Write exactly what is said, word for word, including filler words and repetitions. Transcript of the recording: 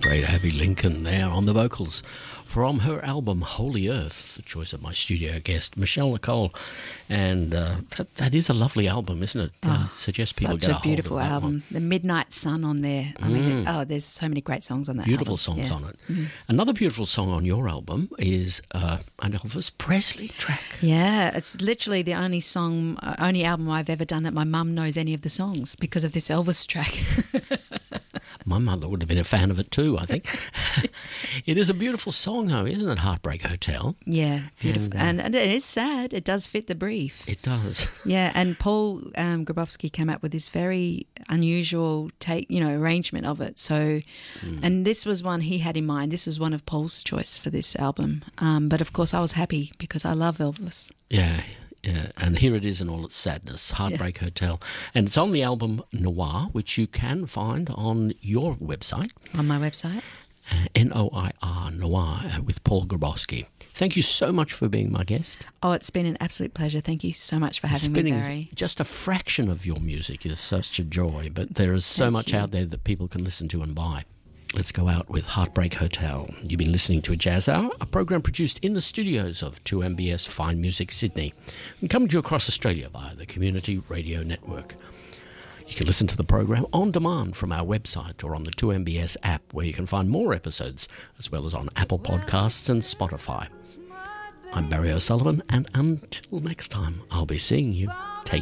great Abby Lincoln there on the vocals from her album Holy Earth, the choice of my studio guest Michelle Nicole. And uh, that, that is a lovely album, isn't it? Oh, I suggest people such get a, a beautiful hold of that album. one. The Midnight Sun on there. I mean, oh, there's so many great songs on that Beautiful album. songs Yeah. on it. Mm. Another beautiful song on your album is uh, an Elvis Presley track. Yeah, it's literally the only song, uh, only album I've ever done that my mum knows any of the songs because of this Elvis track. My mother would have been a fan of it too, I think. It is a beautiful song, though, isn't it? Heartbreak Hotel. Yeah, beautiful. And, uh, and, and it is sad. It does fit the brief. It does. Yeah, and Paul um, Grabowski came up with this very unusual take, you know, arrangement of it. So, mm. and this was one he had in mind. This is one of Paul's choice for this album. Um, but of course, I was happy because I love Elvis. Yeah. Yeah, and here it is in all its sadness, Heartbreak yeah. Hotel. And it's on the album Noir, which you can find on your website. On my website. Uh, N O I R, Noir, uh, with Paul Grabowski. Thank you so much for being my guest. Oh, it's been an absolute pleasure. Thank you so much for having Spinning me, Barry. Just a fraction of your music is such a joy, but there is so Thank much you. out there that people can listen to and buy. Let's go out with Heartbreak Hotel. You've been listening to A Jazz Hour, a program produced in the studios of two M B S Fine Music Sydney and coming to you across Australia via the Community Radio Network. You can listen to the program on demand from our website or on the two M B S app, where you can find more episodes, as well as on Apple Podcasts and Spotify. I'm Barry O'Sullivan, and until next time, I'll be seeing you. Take